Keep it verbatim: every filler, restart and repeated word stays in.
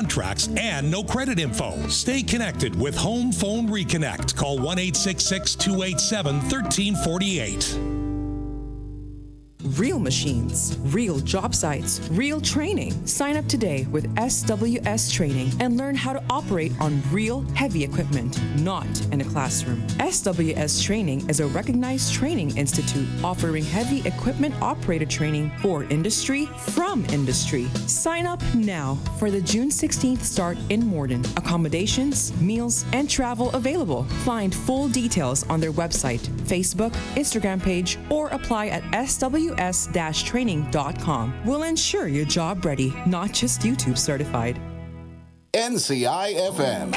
contracts, and no credit info. Stay connected with Home Phone Reconnect. Call one eight six six, two eight seven, one three four eight. Real machines, real job sites, real training. Sign up today with S W S Training and learn how to operate on real heavy equipment, not in a classroom. S W S Training is a recognized training institute offering heavy equipment operator training for industry from industry. Sign up now for the June sixteenth start in Morden. Accommodations, meals, and travel available. Find full details on their website, Facebook, Instagram page, or apply at S W S training dot com. We'll ensure you're job ready, not just YouTube certified. N C I F M.